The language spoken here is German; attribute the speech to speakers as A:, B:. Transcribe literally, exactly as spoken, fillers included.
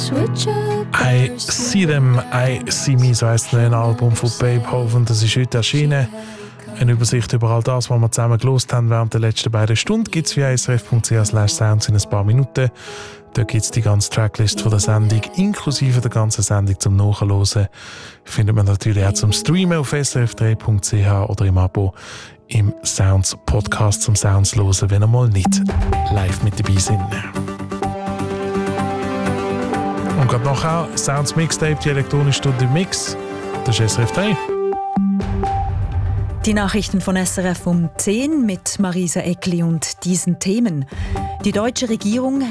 A: I See Them, I See Me, so heisst das neue Album von Beethoven. Das ist heute erschienen. Eine Übersicht über all das, was wir zusammen gelost haben während der letzten beiden Stunden, gibt es via srf.ch slash sounds in ein paar Minuten. Da gibt es die ganze Tracklist von der Sendung, inklusive der ganzen Sendung zum Nachhören. Findet man natürlich auch zum Streamen auf s r f drei punkt c h oder im Abo im Sounds Podcast zum Sounds hören, wenn ihr mal nicht live mit dabei sind. Und gerade nachher Sounds Mixtape, die elektronische Stunde im Mix. Das ist S R F drei.
B: Die Nachrichten von S R F um zehn mit Marisa Eckli und diesen Themen. Die deutsche Regierung